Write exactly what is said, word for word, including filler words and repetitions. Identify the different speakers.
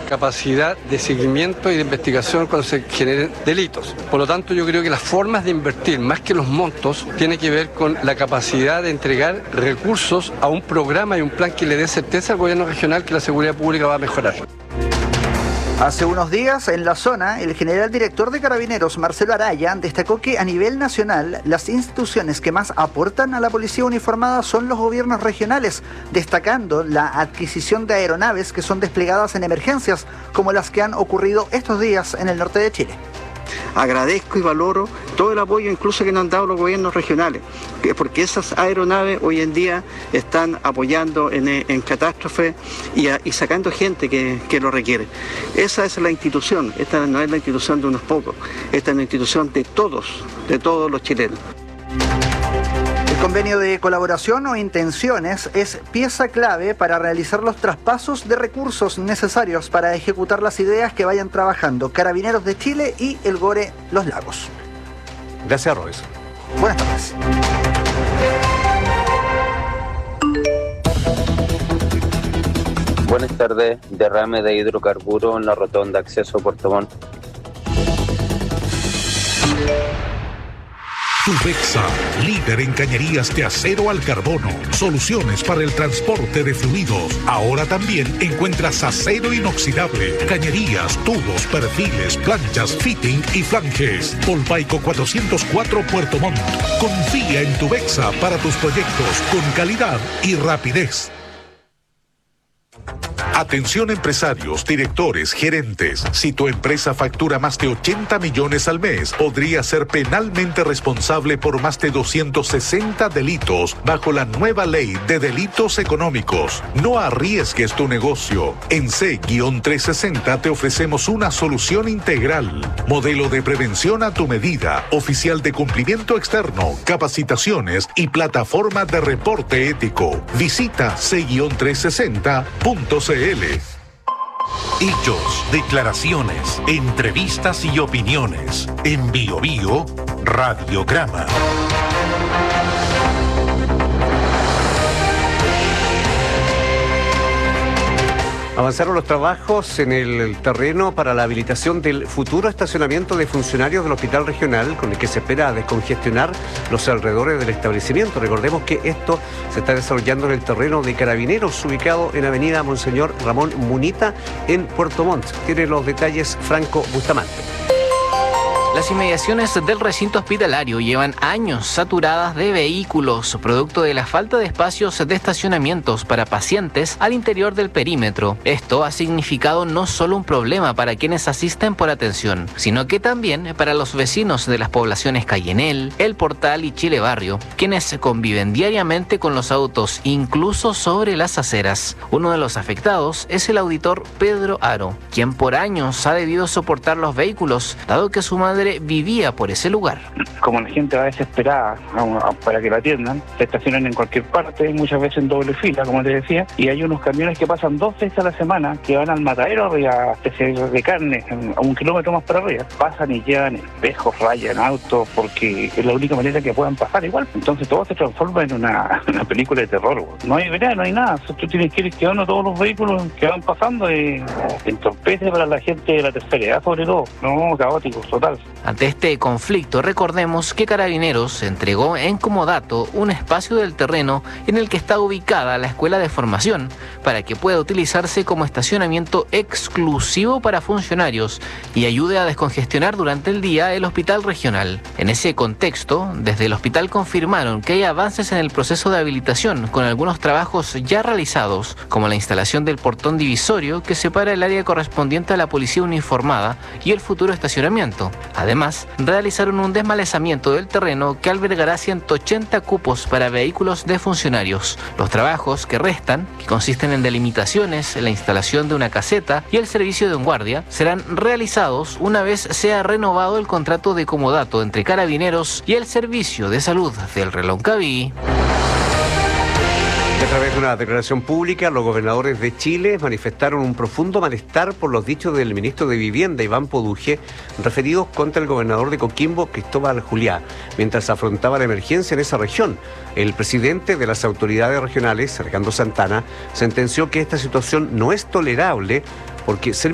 Speaker 1: capacidad de seguimiento y de investigación cuando se generen delitos. Por lo tanto, yo creo que las formas de invertir, más que los montos, tiene que ver con la capacidad de entregar recursos a un programa y un plan que le dé certeza al gobierno regional que la seguridad pública va a mejorar.
Speaker 2: Hace unos días, en la zona, el general director de Carabineros, Marcelo Araya, destacó que a nivel nacional, las instituciones que más aportan a la policía uniformada son los gobiernos regionales, destacando la adquisición de aeronaves que son desplegadas en emergencias, como las que han ocurrido estos días en el norte de Chile.
Speaker 3: Agradezco y valoro todo el apoyo incluso que nos han dado los gobiernos regionales, porque esas aeronaves hoy en día están apoyando en, en catástrofes y, y sacando gente que, que lo requiere. Esa es la institución, esta no es la institución de unos pocos, esta es la institución de todos, de todos los chilenos.
Speaker 2: El convenio de colaboración o intenciones es pieza clave para realizar los traspasos de recursos necesarios para ejecutar las ideas que vayan trabajando Carabineros de Chile y el GORE Los Lagos.
Speaker 4: Gracias, Royce.
Speaker 2: Buenas tardes.
Speaker 5: Buenas tardes. Derrame de hidrocarburo en la rotonda acceso a Puerto Montt.
Speaker 6: Tubexa, líder en cañerías de acero al carbono. Soluciones para el transporte de fluidos. Ahora también encuentras acero inoxidable, cañerías, tubos, perfiles, planchas, fitting y flanges. Polpaico cuatrocientos cuatro Puerto Montt. Confía en Tubexa para tus proyectos con calidad y rapidez. Atención empresarios, directores, gerentes. Si tu empresa factura más de ochenta millones al mes, podría ser penalmente responsable por más de doscientos sesenta delitos bajo la nueva ley de delitos económicos. No arriesgues tu negocio. En C trescientos sesenta te ofrecemos una solución integral. Modelo de prevención a tu medida, oficial de cumplimiento externo, capacitaciones y plataforma de reporte ético. Visita C trescientos sesenta punto c l.
Speaker 7: Hechos, declaraciones, entrevistas y opiniones. En Bio Bio, Radiograma.
Speaker 4: Avanzaron los trabajos en el terreno para la habilitación del futuro estacionamiento de funcionarios del Hospital Regional, con el que se espera descongestionar los alrededores del establecimiento. Recordemos que esto se está desarrollando en el terreno de Carabineros, ubicado en Avenida Monseñor Ramón Munita, en Puerto Montt. Tiene los detalles Franco Bustamante.
Speaker 8: Las inmediaciones del recinto hospitalario llevan años saturadas de vehículos, producto de la falta de espacios de estacionamientos para pacientes al interior del perímetro. Esto ha significado no solo un problema para quienes asisten por atención, sino que también para los vecinos de las poblaciones Cayenel, El Portal y Chile Barrio, quienes conviven diariamente con los autos, incluso sobre las aceras. Uno de los afectados es el auditor Pedro Aro, quien por años ha debido soportar los vehículos, dado que su madre vivía por ese lugar.
Speaker 9: Como la gente va desesperada para que la atiendan, se estacionan en cualquier parte, muchas veces en doble fila, como te decía, y hay unos camiones que pasan dos veces a la semana, que van al matadero a especies de carne, a un kilómetro más para arriba. Pasan y llevan espejos, rayan autos, porque es la única manera que puedan pasar igual. Entonces todo se transforma en una, una película de terror. No hay vereda, no hay nada. Tú tienes que ir esquivando todos los vehículos que van pasando y entorpece para la gente de la tercera edad, sobre todo. No, caótico, total.
Speaker 8: Ante este conflicto, recordemos que Carabineros entregó en comodato un espacio del terreno en el que está ubicada la escuela de formación para que pueda utilizarse como estacionamiento exclusivo para funcionarios y ayude a descongestionar durante el día el hospital regional. En ese contexto, desde el hospital confirmaron que hay avances en el proceso de habilitación con algunos trabajos ya realizados, como la instalación del portón divisorio que separa el área correspondiente a la policía uniformada y el futuro estacionamiento. Además, realizaron un desmalezamiento del terreno que albergará ciento ochenta cupos para vehículos de funcionarios. Los trabajos que restan, que consisten en delimitaciones, la instalación de una caseta y el servicio de un guardia, serán realizados una vez sea renovado el contrato de comodato entre Carabineros y el Servicio de Salud del Reloncaví.
Speaker 4: A través de una declaración pública, los gobernadores de Chile manifestaron un profundo malestar por los dichos del ministro de Vivienda, Iván Poduje, referidos contra el gobernador de Coquimbo, Cristóbal Juliá, mientras afrontaba la emergencia en esa región. El presidente de las autoridades regionales, Alejandro Santana, sentenció que esta situación no es tolerable porque